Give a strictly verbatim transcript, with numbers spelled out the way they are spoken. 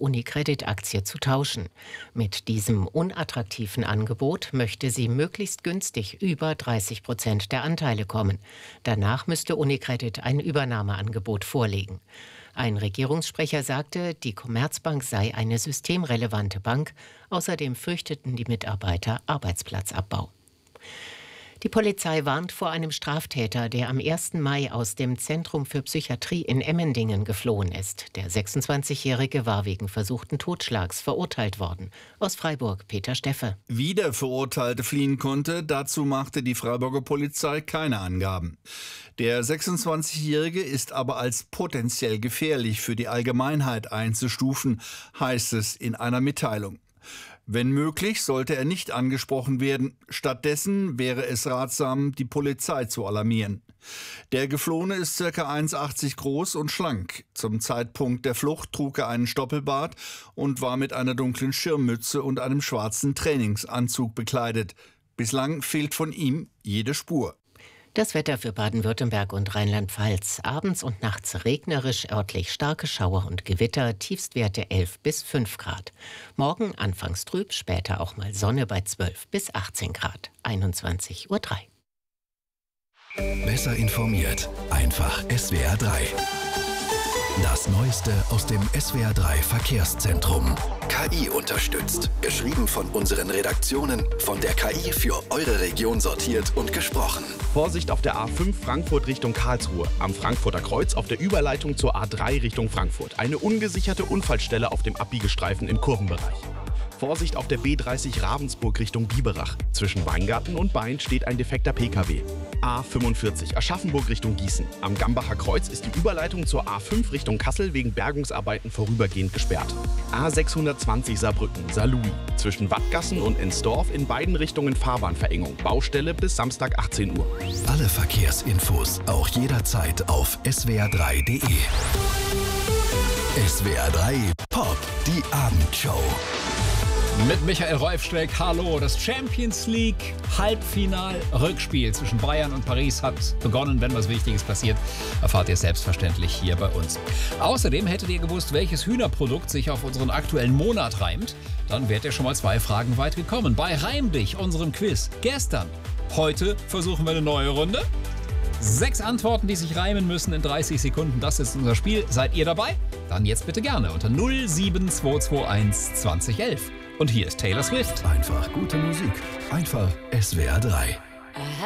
Unicredit-Aktie zu tauschen. Mit diesem unattraktiven Angebot möchte sie möglichst günstig über dreißig Prozent der Anteile kommen. Danach müsste Unicredit ein Übernahmeangebot vorlegen. Ein Regierungssprecher sagte, die Commerzbank sei eine systemrelevante Bank. Außerdem fürchteten die Mitarbeiter Arbeitsplatzabbau. Die Polizei warnt vor einem Straftäter, der am ersten Mai aus dem Zentrum für Psychiatrie in Emmendingen geflohen ist. Der sechsundzwanzigjährige war wegen versuchten Totschlags verurteilt worden. Aus Freiburg, Peter Steffe. Wie der Verurteilte fliehen konnte, dazu machte die Freiburger Polizei keine Angaben. Der sechsundzwanzigjährige ist aber als potenziell gefährlich für die Allgemeinheit einzustufen, heißt es in einer Mitteilung. Wenn möglich, sollte er nicht angesprochen werden. Stattdessen wäre es ratsam, die Polizei zu alarmieren. Der Geflohene ist ca. eins Komma achtzig groß und schlank. Zum Zeitpunkt der Flucht trug er einen Stoppelbart und war mit einer dunklen Schirmmütze und einem schwarzen Trainingsanzug bekleidet. Bislang fehlt von ihm jede Spur. Das Wetter für Baden-Württemberg und Rheinland-Pfalz. Abends und nachts regnerisch, örtlich starke Schauer und Gewitter, Tiefstwerte elf bis fünf Grad. Morgen anfangs trüb, später auch mal Sonne bei zwölf bis achtzehn Grad. einundzwanzig Uhr drei. Besser informiert, einfach S W R drei. Das Neueste aus dem S W R drei Verkehrszentrum. K I unterstützt. Geschrieben von unseren Redaktionen, von der K I für eure Region sortiert und gesprochen. Vorsicht auf der A fünf Frankfurt Richtung Karlsruhe. Am Frankfurter Kreuz auf der Überleitung zur A drei Richtung Frankfurt. Eine ungesicherte Unfallstelle auf dem Abbiegestreifen im Kurvenbereich. Vorsicht auf der B dreißig Ravensburg Richtung Biberach. Zwischen Weingarten und Bain steht ein defekter P K W. A fünfundvierzig Aschaffenburg Richtung Gießen. Am Gambacher Kreuz ist die Überleitung zur A fünf Richtung Kassel wegen Bergungsarbeiten vorübergehend gesperrt. A sechshundertzwanzig Saarbrücken Saarlouis. Zwischen Wattgassen und Ensdorf in beiden Richtungen Fahrbahnverengung. Baustelle bis Samstag achtzehn Uhr. Alle Verkehrsinfos auch jederzeit auf S W R drei Punkt D E. S W R drei Pop, die Abendshow. Mit Michael Reufstreck, hallo. Das Champions League Halbfinal-Rückspiel zwischen Bayern und Paris hat begonnen. Wenn was Wichtiges passiert, erfahrt ihr selbstverständlich hier bei uns. Außerdem hättet ihr gewusst, welches Hühnerprodukt sich auf unseren aktuellen Monat reimt? Dann wärt ihr schon mal zwei Fragen weit gekommen. Bei Reim dich, unserem Quiz. Gestern. Heute versuchen wir eine neue Runde. Sechs Antworten, die sich reimen müssen in dreißig Sekunden. Das ist unser Spiel. Seid ihr dabei? Dann jetzt bitte gerne unter null sieben zwei zwei eins zwanzig elf. Und hier ist Taylor Swift. Einfach gute Musik. Einfach S W R drei.